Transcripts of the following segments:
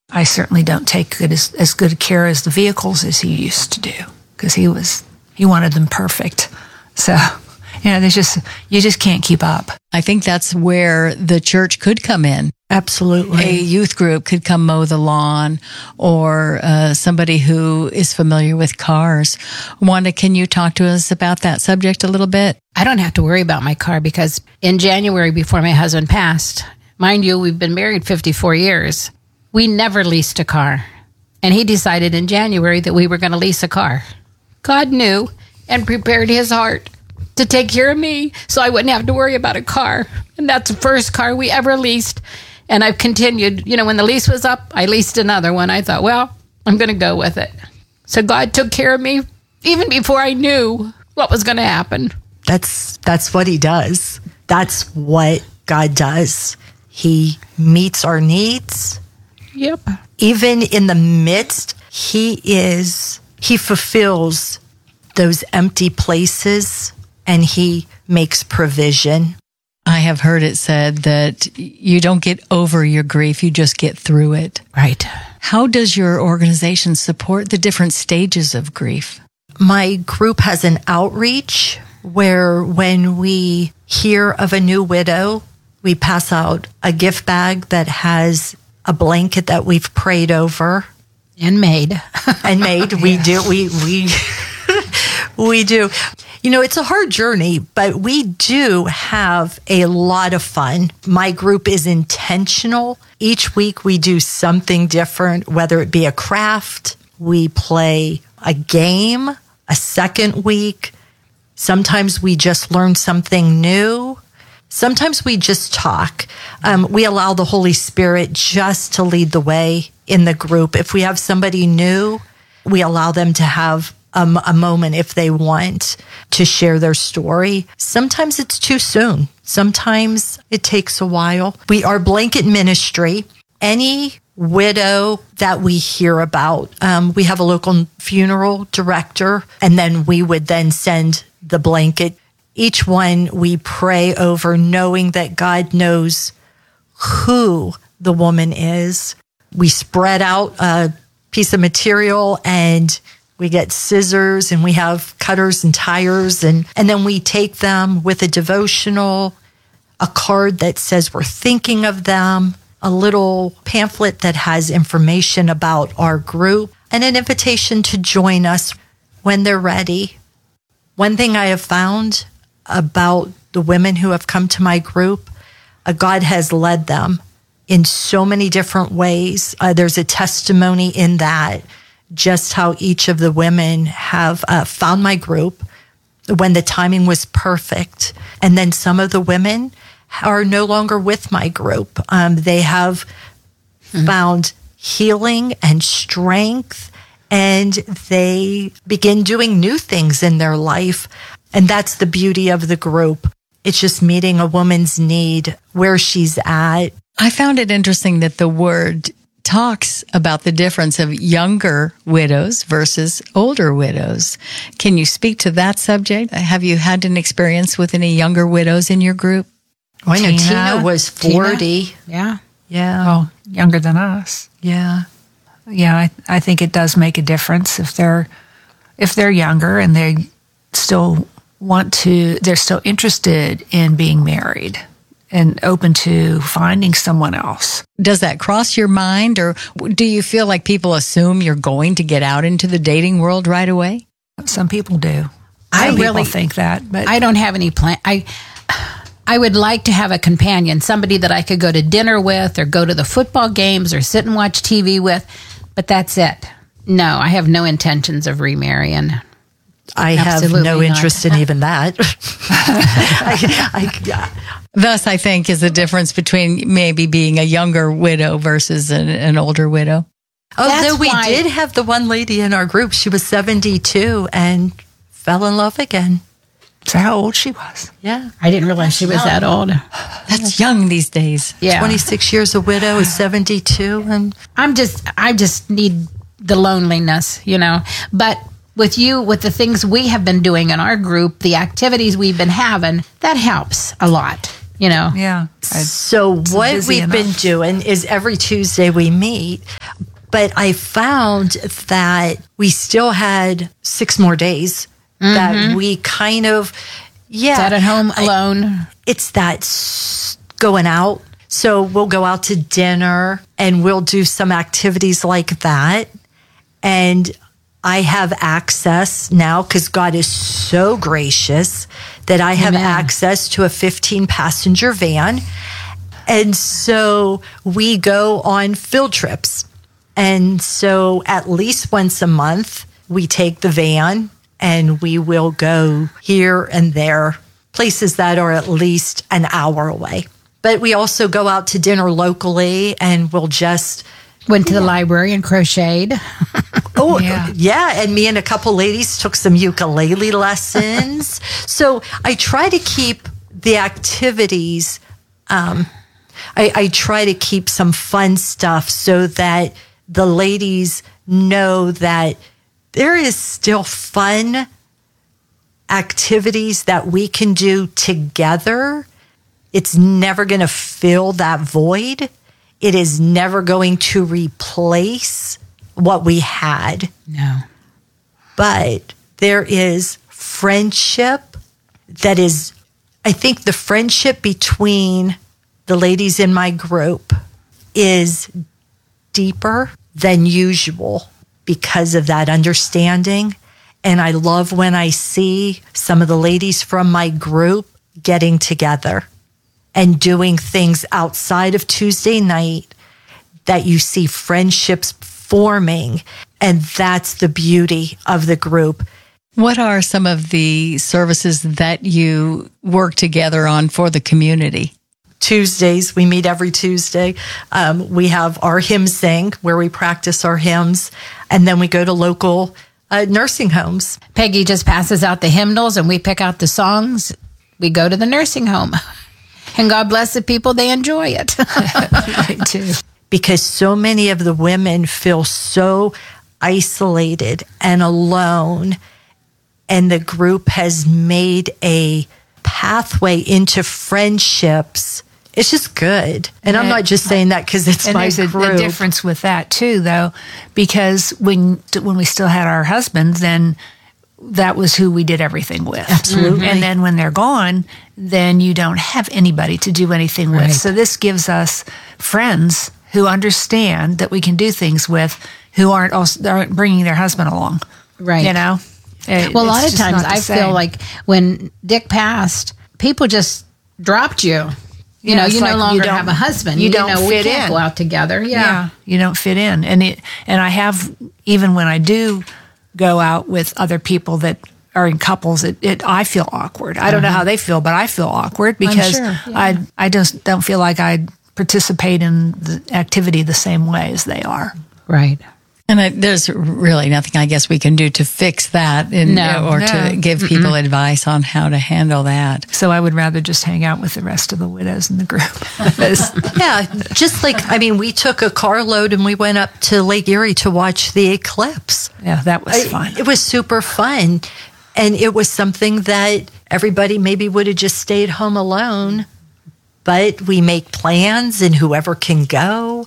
I certainly don't take as good care as the vehicles as he used to do, because he wanted them perfect. So, you just can't keep up. I think that's where the church could come in. Absolutely. A youth group could come mow the lawn, or somebody who is familiar with cars. Wanda, can you talk to us about that subject a little bit? I don't have to worry about my car, because in January, before my husband passed, mind you, we've been married 54 years. We never leased a car. And he decided in January that we were going to lease a car. God knew and prepared his heart to take care of me so I wouldn't have to worry about a car. And that's the first car we ever leased. And I've continued, when the lease was up, I leased another one. I thought, well, I'm going to go with it. So God took care of me even before I knew what was going to happen. That's what he does. That's what God does. He meets our needs. Yep. Even in the midst, he fulfills those empty places, and he makes provision. I have heard it said that you don't get over your grief, you just get through it. Right. How does your organization support the different stages of grief? My group has an outreach where when we hear of a new widow, we pass out a gift bag that has a blanket that we've prayed over. And made. We do. We do. It's a hard journey, but we do have a lot of fun. My group is intentional. Each week we do something different, whether it be a craft, we play a game, a second week. Sometimes we just learn something new. Sometimes we just talk. We allow the Holy Spirit just to lead the way in the group. If we have somebody new, we allow them to have a moment if they want to share their story. Sometimes it's too soon. Sometimes it takes a while. We are blanket ministry. Any widow that we hear about, we have a local funeral director, and then we would then send the blanket. Each one we pray over, knowing that God knows who the woman is. We spread out a piece of material, and we get scissors, and we have cutters and tires, and then we take them with a devotional, a card that says we're thinking of them, a little pamphlet that has information about our group, and an invitation to join us when they're ready. One thing I have found about the women who have come to my group, God has led them in so many different ways. There's a testimony in that, just how each of the women have found my group when the timing was perfect. And then some of the women are no longer with my group. They have found healing and strength, and they begin doing new things in their life. And that's the beauty of the group. It's just meeting a woman's need where she's at. I found it interesting that the word talks about the difference of younger widows versus older widows. Can you speak to that subject? Have you had an experience with any younger widows in your group? I know Tina was 40. Tina? Yeah. Oh, younger than us. Yeah. Yeah, I think it does make a difference if they're younger and they still they're still interested in being married and open to finding someone else. Does that cross your mind, or do you feel like people assume you're going to get out into the dating world right away? Some people do. I really think that, but I don't have any plan. I would like to have a companion, somebody that I could go to dinner with, or go to the football games, or sit and watch TV with, but that's it. No, I have no intentions of remarrying. I Absolutely have no not. interest in even that. Thus, I think, is the difference between maybe being a younger widow versus an older widow. Although we did have the one lady in our group, she was 72 and fell in love again. Is that how old she was? Yeah. I didn't realize she was that old. That's young these days. Yeah. 26 years a widow is 72. And I just need the loneliness, But with the things we have been doing in our group, the activities we've been having, that helps a lot, Yeah. So what we've been doing is every Tuesday we meet, But I found that we still had 6 more days that we kind of, Sat at home alone. It's that going out. So we'll go out to dinner and we'll do some activities like that. And I have access now because God is so gracious that I have access to a 15-passenger van. And so we go on field trips. And so at least once a month, we take the van and we will go here and there, places that are at least an hour away. But we also go out to dinner locally and we'll just... Went to the library and crocheted. Yeah. And me and a couple ladies took some ukulele lessons. So I try to keep the activities, I try to keep some fun stuff so that the ladies know that there is still fun activities that we can do together. It's never going to fill that void. It is never going to replace what we had. No. But there is friendship that is, I think the friendship between the ladies in my group is deeper than usual because of that understanding. And I love when I see some of the ladies from my group getting together and doing things outside of Tuesday night, that you see friendships forming. And that's the beauty of the group. What are some of the services that you work together on for the community? Tuesdays, we meet every Tuesday. We have our hymn sing where we practice our hymns. And then we go to local nursing homes. Peggy just passes out the hymnals and we pick out the songs. We go to the nursing home. And God bless the people, they enjoy it. I do. Because so many of the women feel so isolated and alone. And the group has made a pathway into friendships. It's just good. And I'm not just saying that because it's my there's group. a difference with that too, though, because when we still had our husbands, then that was who we did everything with. Absolutely. And then when they're gone, then you don't have anybody to do anything with. So this gives us friends who understand that we can do things with, who aren't bringing their husband along. Right. You know? Well, a lot of times I feel like when Dick passed, people just dropped you. You know, you no longer have a husband. You don't fit we can't in. go out together. Yeah. You don't fit in. And I have, even when I do go out with other people that are in couples, I feel awkward. I don't know how they feel, but I feel awkward because I just don't feel like I participate in the activity the same way as they are. Right. And there's really nothing, I guess, we can do to fix that to give people advice on how to handle that. So I would rather just hang out with the rest of the widows in the group. Yeah, just like, we took a carload and we went up to Lake Erie to watch the eclipse. Yeah, that was fun. It was super fun. And it was something that everybody maybe would have just stayed home alone. But we make plans and whoever can go,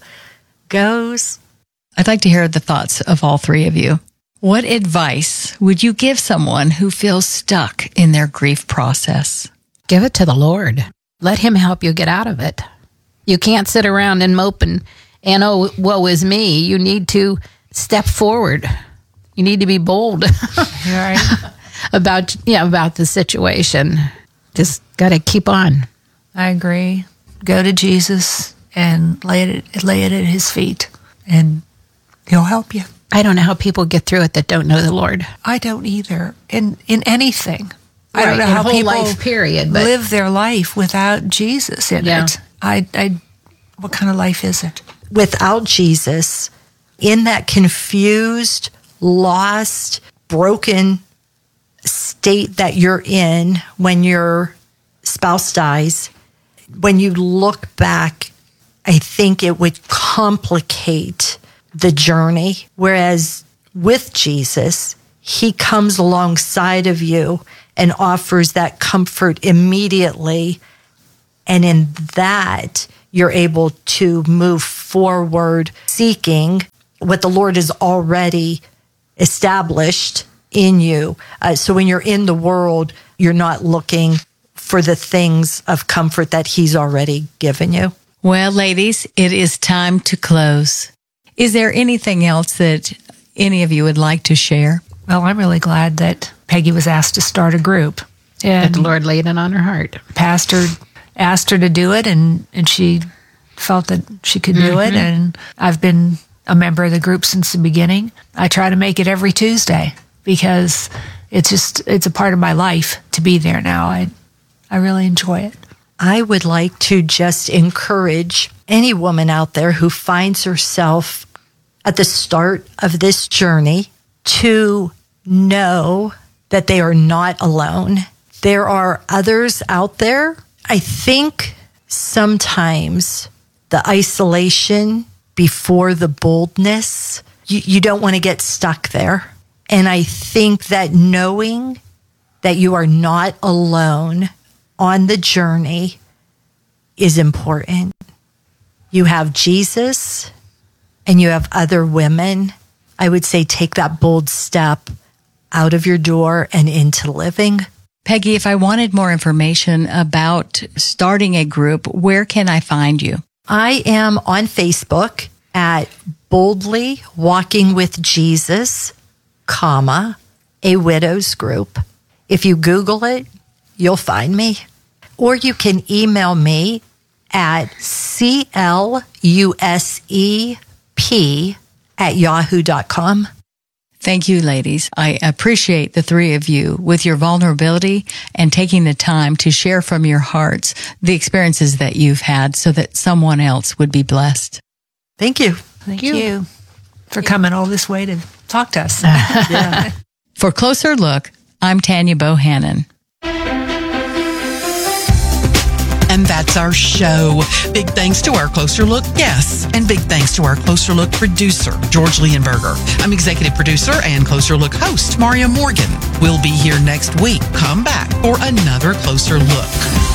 goes. I'd like to hear the thoughts of all three of you. What advice would you give someone who feels stuck in their grief process? Give it to the Lord. Let him help you get out of it. You can't sit around and mope and oh, woe is me. You need to step forward. You need to be bold about the situation. Just got to keep on. I agree. Go to Jesus and lay it at his feet, and he'll help you. I don't know how people get through it that don't know the Lord. I don't either. In anything. Right, I don't know how people life period, but live their life without Jesus in it. What kind of life is it? Without Jesus, in that confused, lost, broken state that you're in when your spouse dies, when you look back, I think it would complicate the journey. Whereas with Jesus, he comes alongside of you and offers that comfort immediately. And in that, you're able to move forward seeking what the Lord has already established in you. So when you're in the world, you're not looking for the things of comfort that He's already given you. Well, ladies, it is time to close. Is there anything else that any of you would like to share? Well, I'm really glad that Peggy was asked to start a group. And the Lord laid it on her heart. Pastor asked her to do it, and she felt that she could do it. And I've been a member of the group since the beginning. I try to make it every Tuesday because it's a part of my life to be there now. I really enjoy it. I would like to just encourage any woman out there who finds herself at the start of this journey to know that they are not alone. There are others out there. I think sometimes the isolation before the boldness, you don't want to get stuck there. And I think that knowing that you are not alone on the journey is important. You have Jesus and you have other women. I would say take that bold step out of your door and into living. Peggy, if I wanted more information about starting a group, where can I find you? I am on Facebook at Boldly Walking with Jesus, a widows group. If you Google it, you'll find me. Or you can email me at clusep@yahoo.com. Thank you, ladies. I appreciate the three of you with your vulnerability and taking the time to share from your hearts the experiences that you've had so that someone else would be blessed. Thank you. Thank you for coming all this way to talk to us. For Closer Look, I'm Tanya Bohannon. And that's our show. Big thanks to our Closer Look guests, and big thanks to our Closer Look producer, George Leonberger. I'm executive producer and Closer Look host, Maria Morgan. We'll be here next week. Come back for another Closer Look.